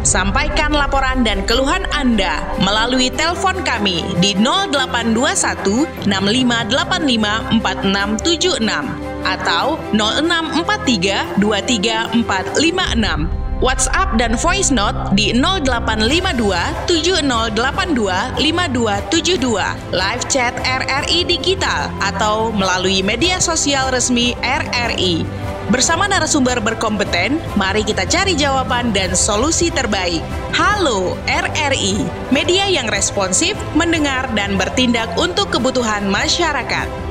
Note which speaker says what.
Speaker 1: Sampaikan laporan dan keluhan Anda melalui telepon kami di 0821 6585 4676 atau 0643 23456. WhatsApp dan voice note di 0852 7082 5272, live chat RRI Digital atau melalui media sosial resmi RRI. Bersama narasumber berkompeten, mari kita cari jawaban dan solusi terbaik. Halo RRI, media yang responsif, mendengar dan bertindak untuk kebutuhan masyarakat.